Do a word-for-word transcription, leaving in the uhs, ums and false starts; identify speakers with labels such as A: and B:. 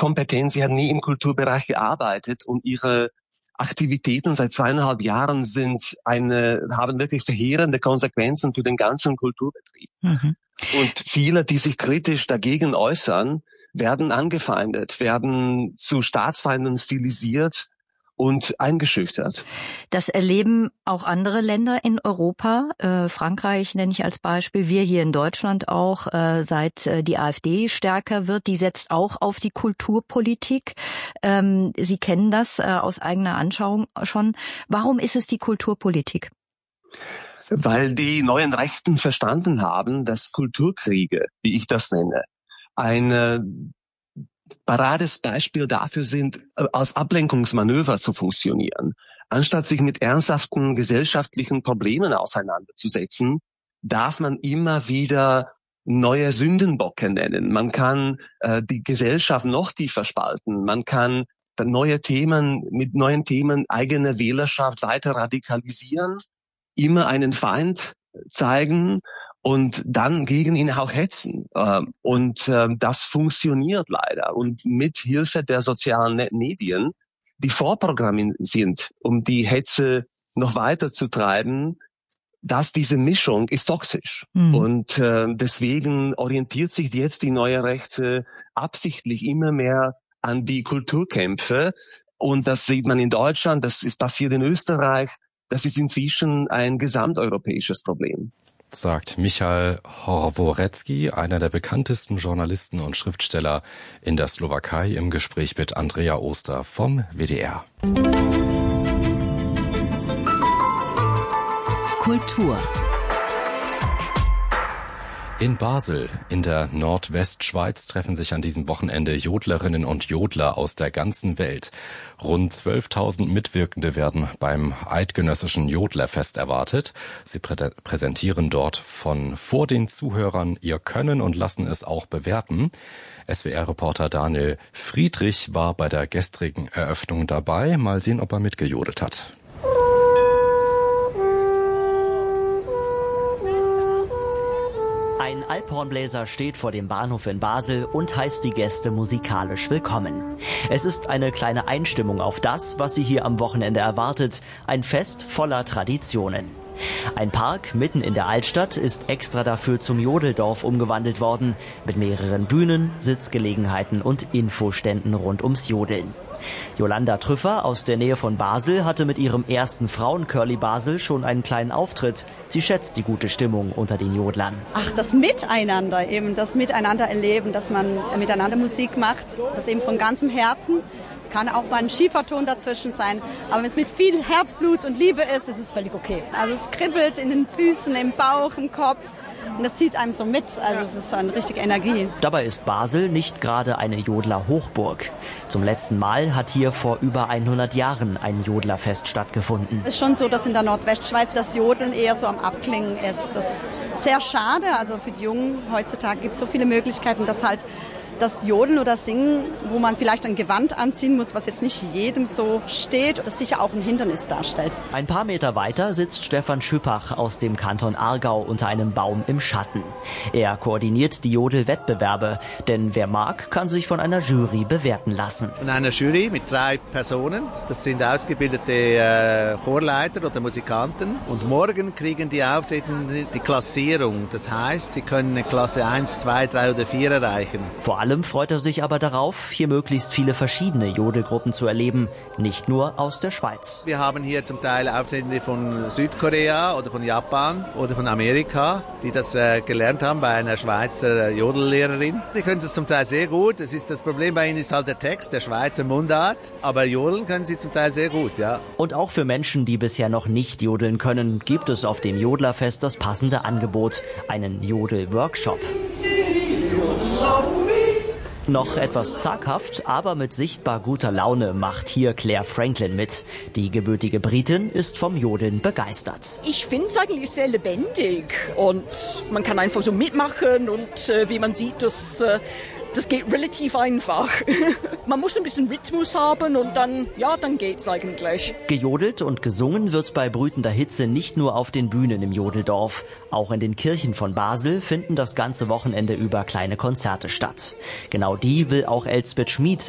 A: Kompetenz, sie hat nie im Kulturbereich gearbeitet und ihre Aktivitäten seit zweieinhalb Jahren sind eine, haben wirklich verheerende Konsequenzen für den ganzen Kulturbetrieb. Mhm. Und viele, die sich kritisch dagegen äußern, werden angefeindet, werden zu Staatsfeinden stilisiert und eingeschüchtert.
B: Das erleben auch andere Länder in Europa. Äh, Frankreich nenne ich als Beispiel. Wir hier in Deutschland auch, äh, seit äh, die AfD stärker wird. Die setzt auch auf die Kulturpolitik. Ähm, Sie kennen das äh, aus eigener Anschauung schon. Warum ist es die Kulturpolitik?
A: Weil die neuen Rechten verstanden haben, dass Kulturkriege, wie ich das nenne, ein parades Beispiel dafür sind, als Ablenkungsmanöver zu funktionieren. Anstatt sich mit ernsthaften gesellschaftlichen Problemen auseinanderzusetzen, darf man immer wieder neue Sündenbocke nennen. Man kann äh, die Gesellschaft noch tiefer spalten. Man kann neue Themen, mit neuen Themen eigene Wählerschaft weiter radikalisieren, immer einen Feind zeigen und dann gegen ihn auch hetzen. Und das funktioniert leider. Und mit Hilfe der sozialen Medien, die vorprogrammiert sind, um die Hetze noch weiter zu treiben, dass diese Mischung ist toxisch. Mhm. Und deswegen orientiert sich jetzt die neue Rechte absichtlich immer mehr an die Kulturkämpfe. Und das sieht man in Deutschland, das ist passiert in Österreich. Das ist inzwischen ein gesamteuropäisches Problem.
C: Sagt Michal Horworecki, einer der bekanntesten Journalisten und Schriftsteller in der Slowakei, im Gespräch mit Andrea Oster vom W D R.
D: Kultur.
C: In Basel, in der Nordwestschweiz, treffen sich an diesem Wochenende Jodlerinnen und Jodler aus der ganzen Welt. Rund zwölftausend Mitwirkende werden beim Eidgenössischen Jodlerfest erwartet. Sie prä- präsentieren dort von vor den Zuhörern ihr Können und lassen es auch bewerten. S W R-Reporter Daniel Friedrich war bei der gestrigen Eröffnung dabei. Mal sehen, ob er mitgejodelt hat.
E: Ein Alphornbläser steht vor dem Bahnhof in Basel und heißt die Gäste musikalisch willkommen. Es ist eine kleine Einstimmung auf das, was sie hier am Wochenende erwartet. Ein Fest voller Traditionen. Ein Park mitten in der Altstadt ist extra dafür zum Jodeldorf umgewandelt worden. Mit mehreren Bühnen, Sitzgelegenheiten und Infoständen rund ums Jodeln. Jolanda Trüffer aus der Nähe von Basel hatte mit ihrem ersten Frauencurly Basel schon einen kleinen Auftritt. Sie schätzt die gute Stimmung unter den Jodlern.
F: Ach, das Miteinander eben, das Miteinander erleben, dass man miteinander Musik macht, das eben von ganzem Herzen. Kann auch mal ein Schieferton dazwischen sein, aber wenn es mit viel Herzblut und Liebe ist, ist es völlig okay. Also es kribbelt in den Füßen, im Bauch, im Kopf. Und das zieht einem so mit, also es ist so eine richtige Energie.
E: Dabei ist Basel nicht gerade eine Jodler-Hochburg. Zum letzten Mal hat hier vor über hundert Jahren ein Jodlerfest stattgefunden.
F: Es ist schon so, dass in der Nordwestschweiz das Jodeln eher so am Abklingen ist. Das ist sehr schade, also für die Jungen heutzutage gibt es so viele Möglichkeiten, dass halt das Jodeln oder Singen, wo man vielleicht ein Gewand anziehen muss, was jetzt nicht jedem so steht, das sicher auch ein Hindernis darstellt.
E: Ein paar Meter weiter sitzt Stefan Schüppach aus dem Kanton Aargau unter einem Baum im Schatten. Er koordiniert die Jodelwettbewerbe, denn wer mag, kann sich von einer Jury bewerten lassen.
G: Von einer Jury mit drei Personen, das sind ausgebildete äh, Chorleiter oder Musikanten, und morgen kriegen die Auftreten die Klassierung. Das heißt, sie können eine Klasse eins, zwei, drei oder vier erreichen.
E: Vor allem freut er sich aber darauf, hier möglichst viele verschiedene Jodelgruppen zu erleben, nicht nur aus der Schweiz.
G: Wir haben hier zum Teil Auftretende von Südkorea oder von Japan oder von Amerika, die das äh, gelernt haben bei einer Schweizer äh, Jodellehrerin. Die können es zum Teil sehr gut. Es ist das Problem bei ihnen ist halt der Text, der Schweizer Mundart, aber jodeln können sie zum Teil sehr gut, ja.
E: Und auch für Menschen, die bisher noch nicht jodeln können, gibt es auf dem Jodlerfest das passende Angebot, einen Jodel-Workshop. Noch etwas zaghaft, aber mit sichtbar guter Laune macht hier Claire Franklin mit. Die gebürtige Britin ist vom Jodeln begeistert.
H: Ich finde es eigentlich sehr lebendig und man kann einfach so mitmachen und äh, wie man sieht, das, äh, das geht relativ einfach. Man muss ein bisschen Rhythmus haben und dann, ja, dann geht's eigentlich.
E: Gejodelt und gesungen wird bei brütender Hitze nicht nur auf den Bühnen im Jodeldorf. Auch in den Kirchen von Basel finden das ganze Wochenende über kleine Konzerte statt. Genau die will auch Elsbeth Schmid